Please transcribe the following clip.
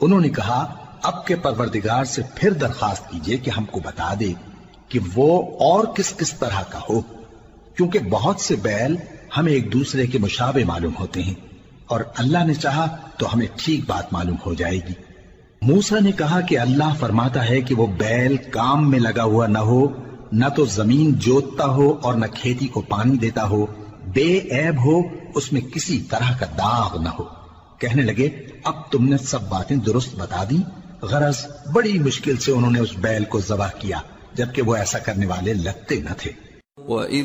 उन्होंने कहा, अब के परवरदिगार से फिर दरखास्त कीजिए कि हमको बता दे कि वो और किस किस तरह का हो, क्योंकि बहुत से बैल हमें एक दूसरे के मुशाबे मालूम होते हैं और अल्लाह ने चाहा तो हमें ठीक बात मालूम हो जाएगी। मूसा ने कहा कि अल्लाह फरमाता है कि वो बैल काम में लगा हुआ न हो, न तो जमीन जोतता हो और न खेती को पानी देता हो, बेऐब हो, उसमें किसी तरह का दाग न हो। कहने लगे, अब तुमने सब बातें दुरुस्त बता दी। गरज बड़ी मुश्किल से उन्होंने उस बैल को ज़बह किया, जबकि वो ऐसा करने वाले लगते न थे।